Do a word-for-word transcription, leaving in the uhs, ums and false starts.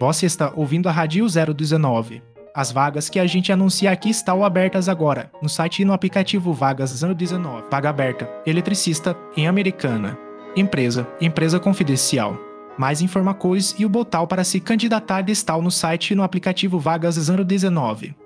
Você está ouvindo a Rádio zero dezenove. As vagas que a gente anuncia aqui estão abertas agora, no site e no aplicativo Vagas zero dezenove. Vaga aberta, eletricista em Americana. Empresa, empresa confidencial. Mais informações e o botão para se candidatar está no site e no aplicativo Vagas zero dezenove.